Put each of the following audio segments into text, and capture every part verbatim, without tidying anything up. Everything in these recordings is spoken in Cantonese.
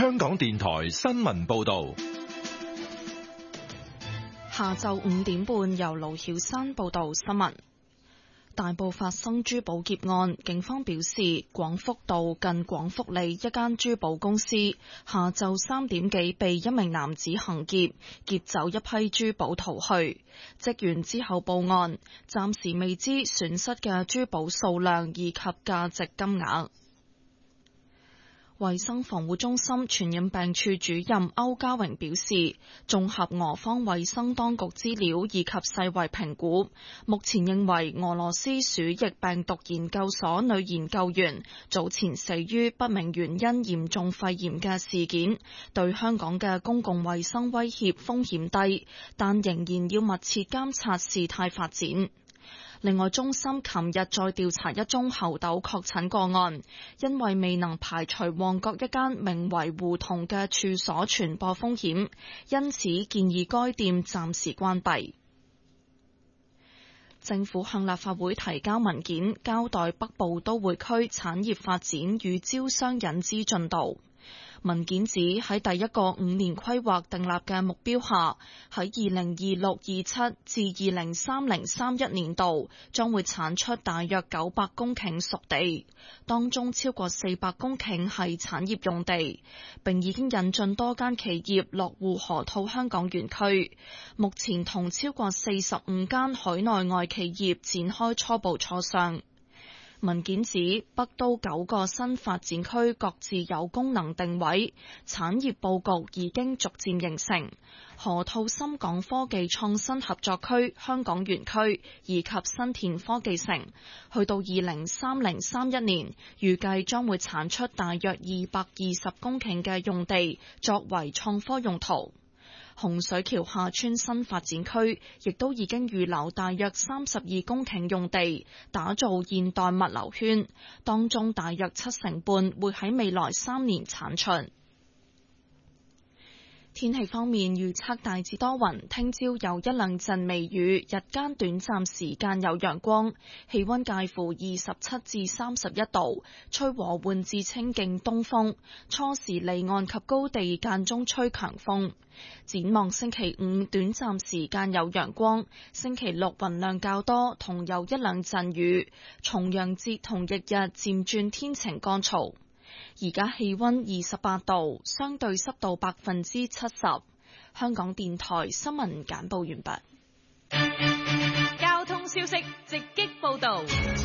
香港電台新聞報道。 下晝五點半，由盧曉山報道新聞。大埔發生珠寶劫案，警方表示，廣福道近廣福里一間珠寶公司下晝三點幾被一名男子行劫，劫走一批珠寶逃去。職員之後報案，暫時未知損失嘅珠寶數量以及價值金額。衛生防護中心傳染病處主任歐家榮表示，綜合俄方衛生當局資料以及世衛評估，目前認為俄羅斯鼠疫病毒研究所女研究員早前死於不明原因嚴重肺炎嘅事件，對香港嘅公共衛生威脅風險低，但仍然要密切監察事態發展。另外，中心琴日再調查一宗猴痘確診個案，因為未能排除旺角一間名為胡同嘅處所傳播風險，因此建議該店暫時關閉。政府向立法會提交文件，交代北部都會區產業發展與招商引資進度。文件指喺第一個五年規劃訂立嘅目標下，喺二零二六二七至二零三零三一年度將會產出大約九百公頃熟地，當中超過四百公頃係產業用地，並已經引進多間企業落戶河套香港園區，目前同超過四十五間海內外企業展開初步磋商。文件指北都九個新發展區各自有功能定位，產業佈局已經逐漸形成。河套深港科技創新合作區、香港園區以及新田科技城，去到二零三零三一年，預計將會產出大約二百二十公頃嘅用地，作為創科用途。洪水橋下村新發展區亦都已經預留大約三十二公頃用地，打造現代物流圈，當中大約七成半會喺未來三年產出。天氣方面，預測大致多雲，聽朝有一兩陣微雨，日間短暫時間有陽光，氣溫介乎二十七至三十一度，吹和緩至清勁東風，初時離岸及高地間中吹強風。展望星期五，短暫時間有陽光，星期六雲量較多，同有一兩陣雨，重陽節同翌日漸轉天晴乾燥。而家氣溫二十八度，相對濕度百分之七十。香港電台新聞簡報完畢。交通消息直擊報道。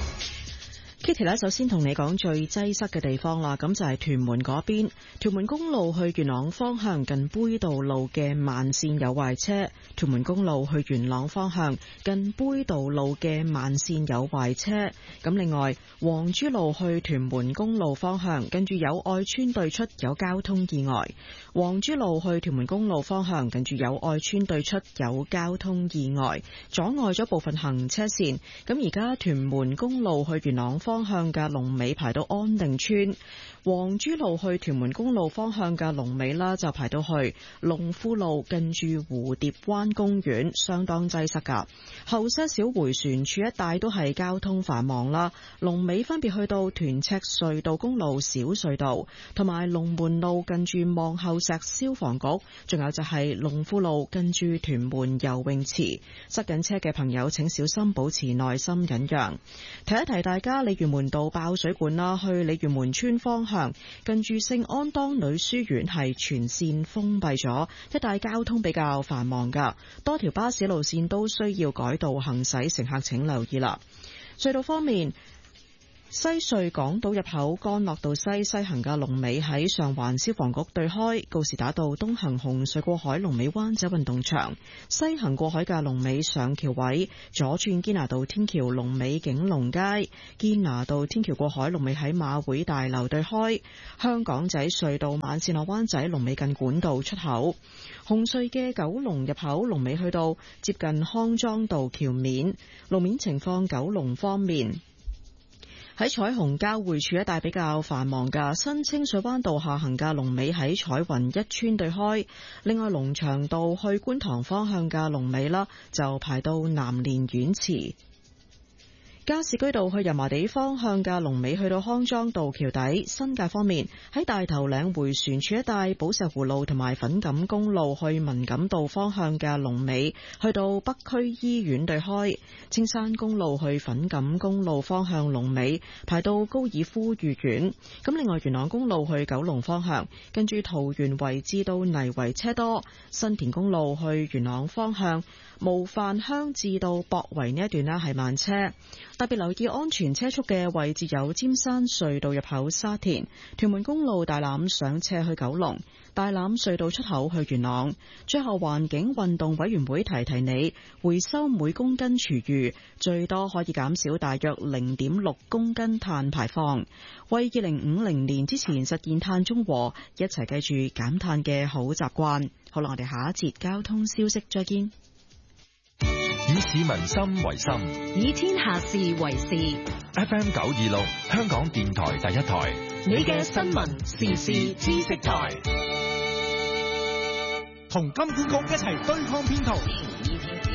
Kitty 咧，首先同你講最擠塞嘅地方啦，咁就係屯門嗰邊，屯門公路去元朗方向近杯渡路嘅慢線有壞車，屯門公路去元朗方向近杯渡路嘅慢線有壞車。咁另外，黃珠路去屯門公路方向，跟住友愛村對出有交通意外。黃珠路去屯門公路方向，跟住友愛村對出有交通意外，阻礙咗部分行車線。咁而家屯門公路去元朗方向嘅龍尾排到安定村，黃珠路去屯門公路方向嘅龍尾啦，就排到去龍富路近住蝴蝶灣公園，相當擠塞噶。後些小迴旋處一帶都係交通繁忙啦，龍尾分別去到屯赤隧道公路小隧道，同埋龍門路近住望后石消防局，仲有就係龍富路近住屯門游泳池。塞緊車嘅朋友請小心保持耐心忍讓。提一提大家，鯉魚門道爆水管啦，去鯉魚門村方向近住聖安當女書院係全線封閉咗，一帶交通比較繁忙噶，多條巴士路線都需要改道行駛，乘客請留意啦。隧道方面，西隧港島入口干諾道西西行嘅龍尾喺上環消防局對開，告士打道東行紅隧過海龍尾灣仔運動場，西行過海嘅龍尾上橋位，左轉堅拿道天橋龍尾景隆街，堅拿道天橋過海龍尾喺馬會大樓對開，香港仔隧道慢線落灣仔龍尾近管道出口，紅隧嘅九龍入口龍尾去到接近康莊道橋面。路面情況，九龍方面，喺彩虹交匯處一帶比較繁忙嘅新清水灣道下行嘅龍尾喺彩雲一村對開，另外龍翔道去觀塘方向嘅龍尾啦，就排到南蓮苑祠。 加士居道去油麻地方向嘅龍尾去到康莊道橋底。新界方面，喺大頭嶺迴旋處一帶，寶石湖路同埋粉錦公路去文錦道方向嘅龍尾去到北區醫院對開。青山公路去粉錦公路方向龍尾排到高爾夫御苑。咁另外元朗公路去九龍方向，跟住桃園圍至到泥圍車多。新田公路去元朗方向，模範鄉至到博圍呢一段呢係慢車。特別留意安全車速嘅位置有尖山隧道入口沙田、屯門公路大欖上斜去九龍、大欖隧道出口去元朗。最後環境運動委員會提提你，回收每公斤廚餘最多可以減少大約零點六公斤碳排放，為二零五零年之前實現碳中和，一齊記住減碳嘅好習慣。好啦，我哋下一節交通消息再見。 以市民心為心， 以天下事為事。 F M 九二六，香港電台第一台， 你嘅新聞時事知識台， 同金管局一齊對抗騙徒。